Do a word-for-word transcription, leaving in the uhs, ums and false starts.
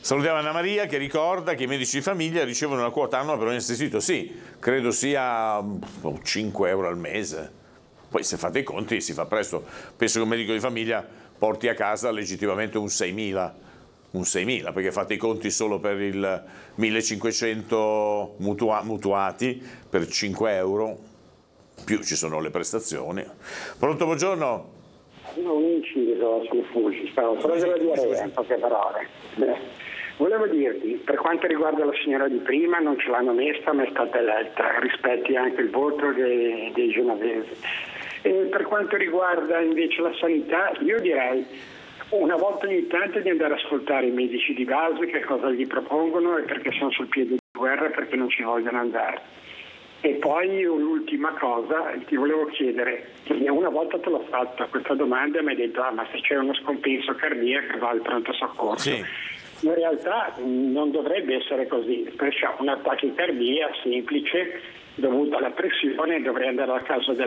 Salutiamo Anna Maria che ricorda che i medici di famiglia ricevono una quota annua per ogni assistito. Sì, credo sia cinque euro al mese. Poi se fate i conti si fa presto. Penso che un medico di famiglia porti a casa legittimamente un seimila. Un seimila, perché fate i conti solo per il millecinquecento mutua- mutuati per cinque euro, più ci sono le prestazioni. Pronto, buongiorno? Un inciso sul Fulci, stavo però devo dire in poche parole. Eh, volevo dirti, per quanto riguarda la signora di prima, non ce l'hanno messa, ma è stata eletta, rispetti anche il voto dei, dei genovesi. E per quanto riguarda invece la sanità, io direi una volta ogni tanto di andare ad ascoltare i medici di base, che cosa gli propongono e perché sono sul piede di guerra e perché non ci vogliono andare. E poi l'ultima cosa, ti volevo chiedere, una volta te l'ho fatta questa domanda e mi hai detto ah, ma se c'è uno scompenso cardiaco va al pronto soccorso. Sì. In realtà non dovrebbe essere così, perché una tachicardia semplice dovuta alla pressione dovrei andare a casa della